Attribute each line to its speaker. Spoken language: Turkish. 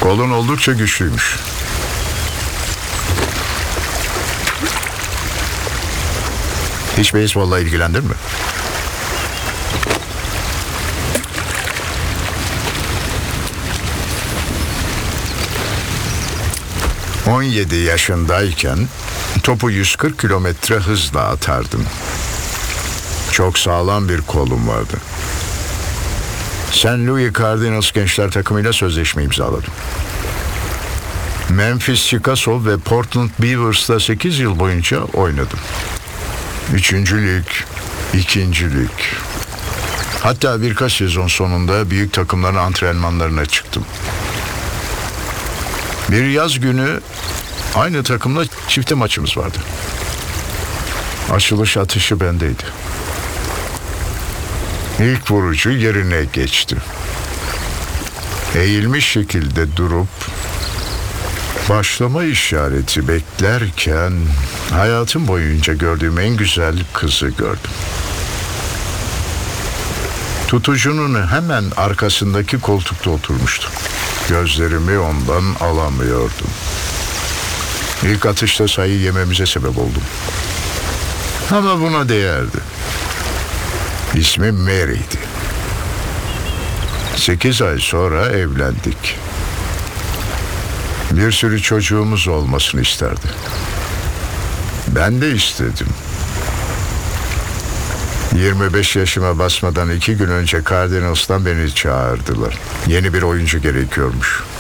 Speaker 1: Kolun oldukça güçlüymüş. Hiç beyzbolla ilgilendin mi? ...17 yaşındayken... ...topu 140 kilometre hızla atardım. Çok sağlam bir kolum vardı. St. Louis Cardinals gençler takımıyla sözleşme imzaladım. Memphis Chickasaw ve Portland Beavers'la 8 yıl boyunca oynadım. 3. lig, 2. lig. Hatta birkaç sezon sonunda büyük takımların antrenmanlarına çıktım. Bir yaz günü aynı takımla çifte maçımız vardı. Açılış atışı bendeydi. İlk vurucu yerine geçti. Eğilmiş şekilde durup başlama işareti beklerken hayatım boyunca gördüğüm en güzel kızı gördüm. Tutucunun hemen arkasındaki koltukta oturmuştu. Gözlerimi ondan alamıyordum. İlk atışta sayı yememize sebep oldum. Ama buna değerdi. İsmi Mary'di. 8 ay sonra evlendik. Bir sürü çocuğumuz olmasını isterdi. Ben de istedim. 25 yaşıma basmadan 2 gün önce Cardinals'tan beni çağırdılar. Yeni bir oyuncu gerekiyormuş.